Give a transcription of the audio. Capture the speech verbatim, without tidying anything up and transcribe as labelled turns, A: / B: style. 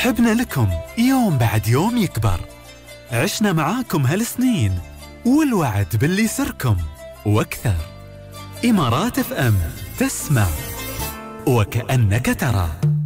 A: حبنا لكم يوم بعد يوم يكبر. عشنا معاكم هالسنين والوعد باللي يسركم واكثر. إمارات اف ام، تسمع وكأنك ترى.